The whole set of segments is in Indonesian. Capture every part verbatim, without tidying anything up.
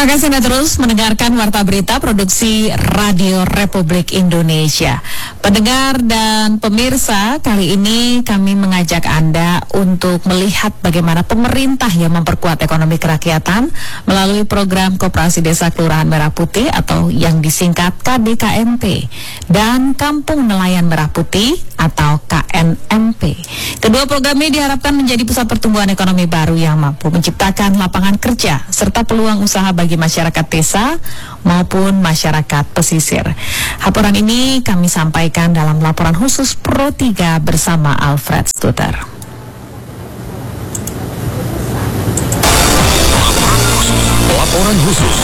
Terima kasih Anda terus mendengarkan Warta Berita Produksi Radio Republik Indonesia. Pendengar dan pemirsa, kali ini kami mengajak Anda untuk melihat bagaimana pemerintah yang memperkuat ekonomi kerakyatan melalui program Koperasi Desa Kelurahan Merah Putih atau yang disingkat K D K M P dan Kampung Nelayan Merah Putih atau K N M P. Kedua program ini diharapkan menjadi pusat pertumbuhan ekonomi baru yang mampu menciptakan lapangan kerja serta peluang usaha bagi masyarakat desa maupun masyarakat pesisir. Laporan ini kami sampaikan dalam laporan khusus Pro tiga bersama Alfred Stuter. Laporan khusus.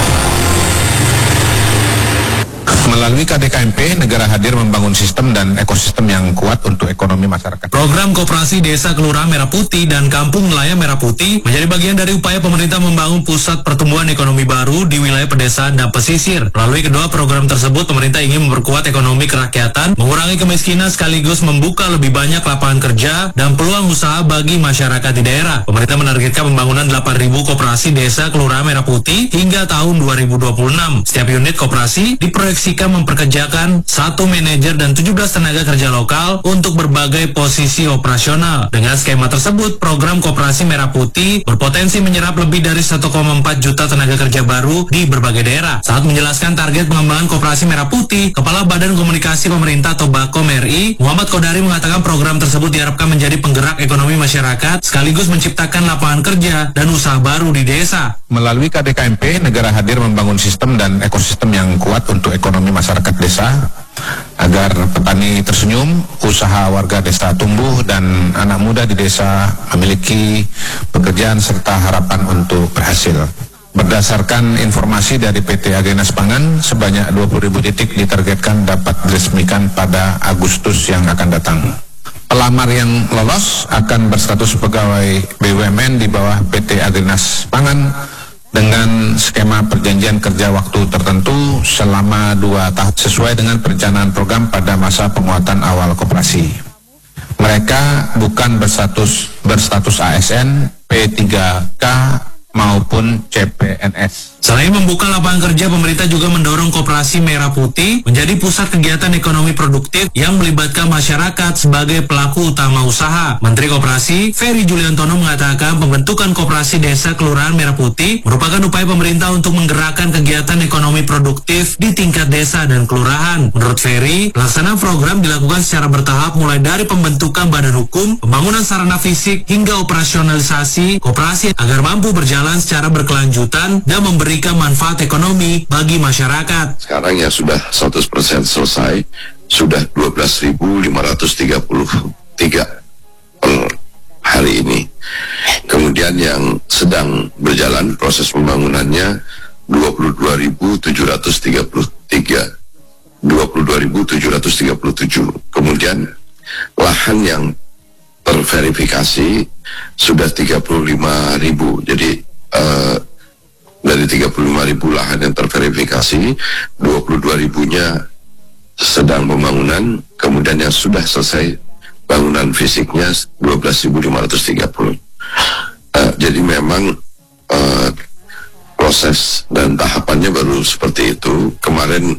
Melalui K D K M P, negara hadir membangun sistem dan ekosistem yang kuat untuk ekonomi masyarakat. Program Koperasi Desa Kelurahan Merah Putih dan Kampung Nelayan Merah Putih menjadi bagian dari upaya pemerintah membangun pusat pertumbuhan ekonomi baru di wilayah pedesaan dan pesisir. Melalui kedua program tersebut, pemerintah ingin memperkuat ekonomi kerakyatan, mengurangi kemiskinan sekaligus membuka lebih banyak lapangan kerja dan peluang usaha bagi masyarakat di daerah. Pemerintah menargetkan pembangunan delapan ribu koperasi desa Kelurahan Merah Putih hingga tahun dua ribu dua puluh enam. Setiap unit koperasi diproyeksikan memperkerjakan satu manajer dan tujuh belas tenaga kerja lokal untuk berbagai posisi operasional. Dengan skema tersebut, program Koperasi Merah Putih berpotensi menyerap lebih dari satu koma empat juta tenaga kerja baru di berbagai daerah. Saat menjelaskan target pengembangan Koperasi Merah Putih, Kepala Badan Komunikasi Pemerintah atau Bakom R I, Muhammad Kodari mengatakan program tersebut diharapkan menjadi penggerak ekonomi masyarakat sekaligus menciptakan lapangan kerja dan usaha baru di desa. Melalui K D K M P, negara hadir membangun sistem dan ekosistem yang kuat untuk ekonomi masyarakat desa agar petani tersenyum, usaha warga desa tumbuh, dan anak muda di desa memiliki pekerjaan serta harapan untuk berhasil. Berdasarkan informasi dari P T Agrinas Pangan, sebanyak dua puluh ribu titik ditargetkan dapat diresmikan pada Agustus yang akan datang. Pelamar yang lolos akan berstatus pegawai B U M N di bawah P T Agrinas Pangan dengan skema perjanjian kerja waktu tertentu selama dua tahun sesuai dengan perencanaan program pada masa penguatan awal koperasi. Mereka bukan berstatus berstatus A S N, P tiga K maupun C P N S. Selain membuka lapangan kerja, pemerintah juga mendorong Koperasi Merah Putih menjadi pusat kegiatan ekonomi produktif yang melibatkan masyarakat sebagai pelaku utama usaha. Menteri Koperasi Ferry Juliantono mengatakan pembentukan Koperasi Desa Kelurahan Merah Putih merupakan upaya pemerintah untuk menggerakkan kegiatan ekonomi produktif di tingkat desa dan kelurahan. Menurut Ferry, pelaksanaan program dilakukan secara bertahap mulai dari pembentukan badan hukum, pembangunan sarana fisik, hingga operasionalisasi koperasi agar mampu berjalan secara berkelanjutan dan memberi manfaat ekonomi bagi masyarakat. Sekarang yang sudah seratus persen selesai, sudah dua belas ribu lima ratus tiga puluh tiga per hari ini. Kemudian yang sedang berjalan proses pembangunannya dua puluh dua ribu tujuh ratus tiga puluh tiga, dua puluh dua ribu tujuh ratus tiga puluh tujuh. Kemudian lahan yang terverifikasi sudah tiga puluh lima ribu. Jadi uh, dari tiga puluh lima ribu lahan yang terverifikasi, dua puluh dua ribunya sedang pembangunan, kemudian yang sudah selesai bangunan fisiknya dua belas ribu lima ratus tiga puluh. Uh, jadi memang uh, proses dan tahapannya baru seperti itu. Kemarin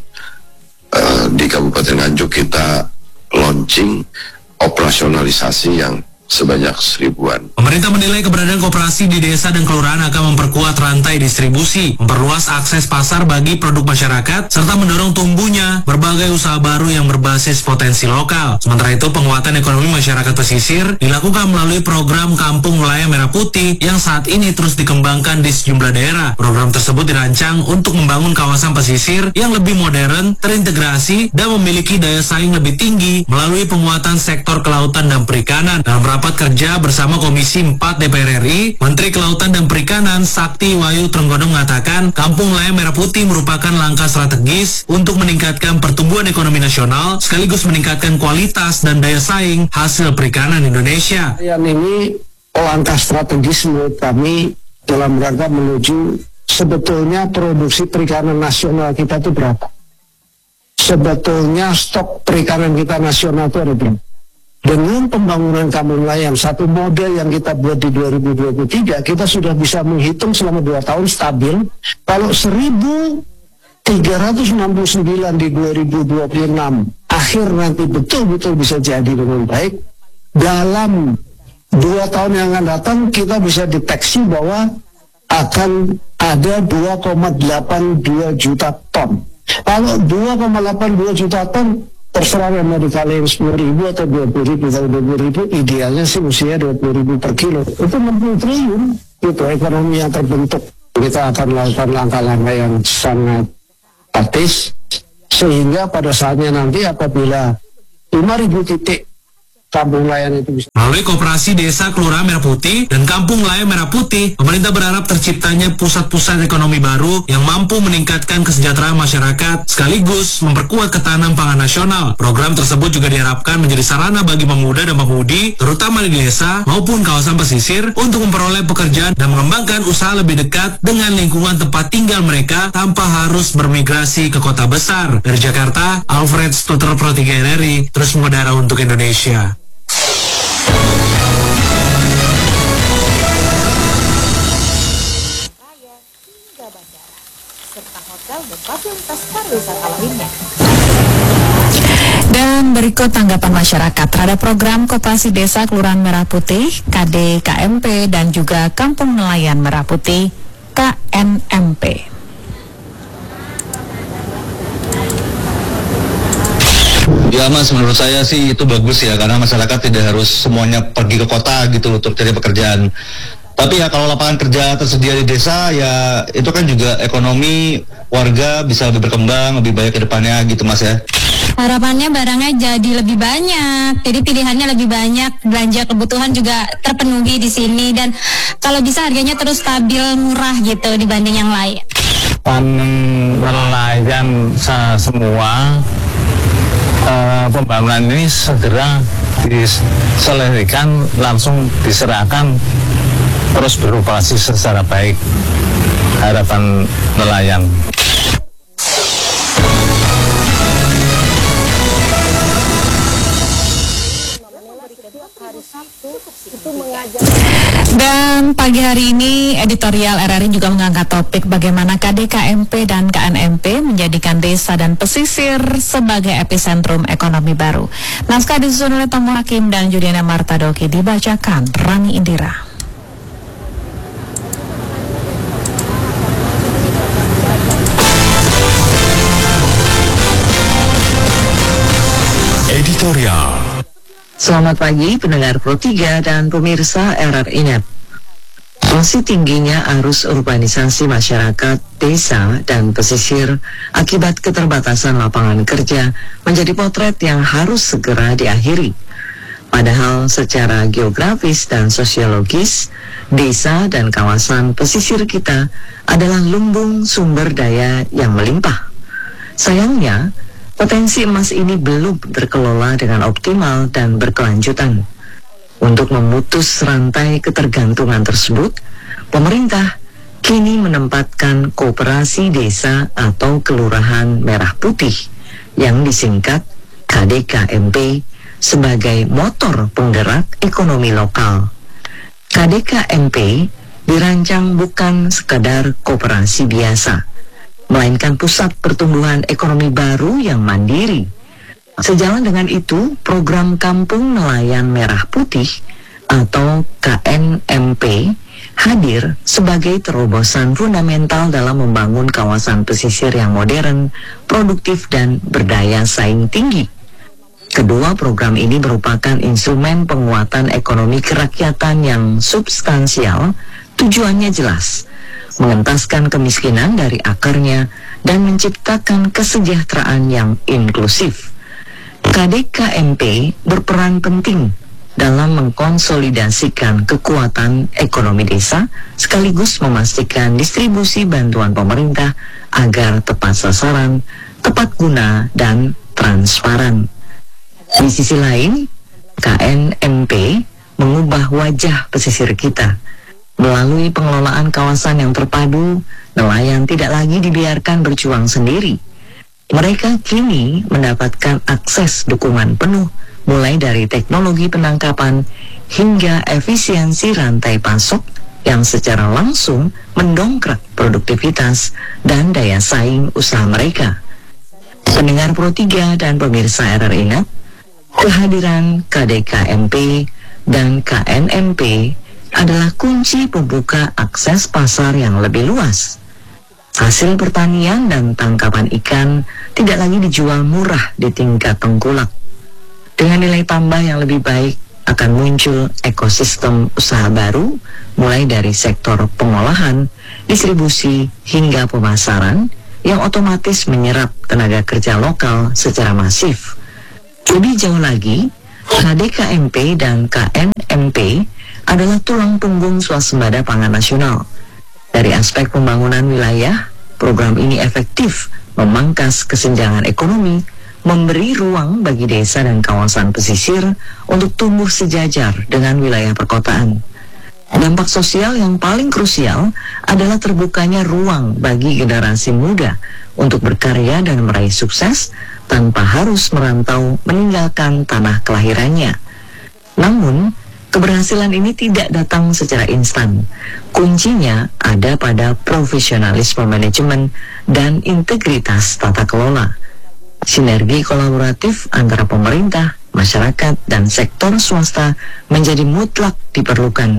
uh, di Kabupaten Nganjuk kita launching operasionalisasi yang sebanyak seribuan. Pemerintah menilai keberadaan koperasi di desa dan kelurahan akan memperkuat rantai distribusi, memperluas akses pasar bagi produk masyarakat, serta mendorong tumbuhnya berbagai usaha baru yang berbasis potensi lokal. Sementara itu, penguatan ekonomi masyarakat pesisir dilakukan melalui program Kampung Nelayan Merah Putih yang saat ini terus dikembangkan di sejumlah daerah. Program tersebut dirancang untuk membangun kawasan pesisir yang lebih modern, terintegrasi, dan memiliki daya saing lebih tinggi melalui penguatan sektor kelautan dan perikanan. Dalam rapat kerja bersama Komisi empat D P R R I, Menteri Kelautan dan Perikanan Sakti Wayu Trenggono mengatakan Kampung Nelayan Merah Putih merupakan langkah strategis untuk meningkatkan pertumbuhan ekonomi nasional sekaligus meningkatkan kualitas dan daya saing hasil perikanan Indonesia. Yang ini langkah strategis menurut kami dalam rangka menuju sebetulnya produksi perikanan nasional kita itu berapa? Sebetulnya stok perikanan kita nasional itu ada berapa? Dengan pembangunan kampung nelayan, satu model yang kita buat di dua ribu dua puluh tiga, kita sudah bisa menghitung selama dua tahun stabil. Kalau seribu tiga ratus enam puluh sembilan di dua ribu dua puluh enam akhir nanti betul-betul bisa jadi dengan baik, dalam dua tahun yang akan datang kita bisa deteksi bahwa akan ada dua koma delapan dua juta ton. Kalau dua koma delapan dua juta ton, terserah yang mau dikaliin sepuluh ribu atau dua puluh ribu. Kalau dua puluh ribu idealnya sih usia dua puluh ribu per kilo, itu enam puluh triliun itu ekonomi yang terbentuk. Kita akan lakukan langkah-langkah yang sangat taktis sehingga pada saatnya nanti apabila lima ribu titik kampung nelayan itu bisa. Melalui Koperasi Desa Kelurahan Merah Putih dan Kampung Nelayan Merah Putih, pemerintah berharap terciptanya pusat-pusat ekonomi baru yang mampu meningkatkan kesejahteraan masyarakat sekaligus memperkuat ketahanan pangan nasional. Program tersebut juga diharapkan menjadi sarana bagi pemuda dan pemudi, terutama di desa maupun kawasan pesisir, untuk memperoleh pekerjaan dan mengembangkan usaha lebih dekat dengan lingkungan tempat tinggal mereka tanpa harus bermigrasi ke kota besar. Dari Jakarta, Alfred Stuter Pro tiga N R I, terus mengudara untuk Indonesia. Dan berikut tanggapan masyarakat terhadap program Koperasi Desa Kelurahan Merah Putih, K D K M P, dan juga Kampung Nelayan Merah Putih, K N M P. Ya mas, menurut saya sih itu bagus ya, karena masyarakat tidak harus semuanya pergi ke kota gitu untuk cari pekerjaan. Tapi ya kalau lapangan kerja tersedia di desa, ya itu kan juga ekonomi warga bisa lebih berkembang, lebih baik ke depannya gitu mas ya. Harapannya barangnya jadi lebih banyak, jadi pilihannya lebih banyak, belanja kebutuhan juga terpenuhi di sini, dan kalau bisa harganya terus stabil, murah gitu dibanding yang lain. Panen nelayan semua, uh, pembangunan ini segera diselesaikan, langsung diserahkan, terus beroperasi secara baik. Harapan nelayan. Dan pagi hari ini editorial R R I juga mengangkat topik bagaimana K D K M P dan K N M P menjadikan desa dan pesisir sebagai epicentrum ekonomi baru. Naskah disusun oleh Tomo Hakim dan Judiana Martadoki, dibacakan Rani Indira. Editorial. Selamat pagi pendengar Pro tiga dan pemirsa R R I Net. Masih tingginya arus urbanisasi masyarakat, desa, dan pesisir akibat keterbatasan lapangan kerja menjadi potret yang harus segera diakhiri. Padahal secara geografis dan sosiologis, desa dan kawasan pesisir kita adalah lumbung sumber daya yang melimpah. Sayangnya, potensi emas ini belum terkelola dengan optimal dan berkelanjutan. Untuk memutus rantai ketergantungan tersebut, pemerintah kini menempatkan Koperasi Desa atau Kelurahan Merah Putih yang disingkat K D K M P sebagai motor penggerak ekonomi lokal. K D K M P dirancang bukan sekadar koperasi biasa, melainkan pusat pertumbuhan ekonomi baru yang mandiri. Sejalan dengan itu, program Kampung Nelayan Merah Putih atau K N M P hadir sebagai terobosan fundamental dalam membangun kawasan pesisir yang modern, produktif, dan berdaya saing tinggi. Kedua program ini merupakan instrumen penguatan ekonomi kerakyatan yang substansial, tujuannya jelas, mengentaskan kemiskinan dari akarnya dan menciptakan kesejahteraan yang inklusif. K D K M P berperan penting dalam mengkonsolidasikan kekuatan ekonomi desa sekaligus memastikan distribusi bantuan pemerintah agar tepat sasaran, tepat guna, dan transparan. Di sisi lain, K N M P mengubah wajah pesisir kita. Melalui pengelolaan kawasan yang terpadu, nelayan tidak lagi dibiarkan berjuang sendiri. Mereka kini mendapatkan akses dukungan penuh mulai dari teknologi penangkapan hingga efisiensi rantai pasok yang secara langsung mendongkrak produktivitas dan daya saing usaha mereka. Pendengar Pro tiga dan pemirsa R R Ingat, kehadiran K D K M P dan K N M P adalah kunci pembuka akses pasar yang lebih luas. Hasil pertanian dan tangkapan ikan tidak lagi dijual murah di tingkat tengkulak. Dengan nilai tambah yang lebih baik, akan muncul ekosistem usaha baru, mulai dari sektor pengolahan, distribusi, hingga pemasaran, yang otomatis menyerap tenaga kerja lokal secara masif. Lebih jauh lagi, K D K M P dan K N M P adalah tulang punggung swasembada pangan nasional. Dari aspek pembangunan wilayah, program ini efektif memangkas kesenjangan ekonomi, memberi ruang bagi desa dan kawasan pesisir untuk tumbuh sejajar dengan wilayah perkotaan. Dampak sosial yang paling krusial adalah terbukanya ruang bagi generasi muda untuk berkarya dan meraih sukses tanpa harus merantau meninggalkan tanah kelahirannya. Namun, keberhasilan ini tidak datang secara instan. Kuncinya ada pada profesionalisme manajemen dan integritas tata kelola. Sinergi kolaboratif antara pemerintah, masyarakat, dan sektor swasta menjadi mutlak diperlukan